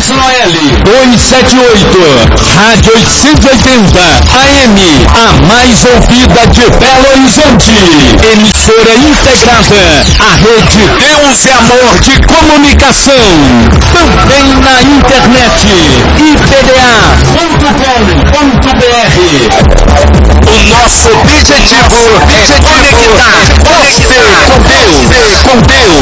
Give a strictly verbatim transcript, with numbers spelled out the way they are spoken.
Carlos Noel, duzentos e setenta e oito, Rádio oitocentos e oitenta, A M, a mais ouvida de Belo Horizonte. Emissora integrada, a rede Deus e Amor de Comunicação. Também na internet, i p d a ponto com ponto b r. O nosso objetivo é conectar você com Deus, com Deus.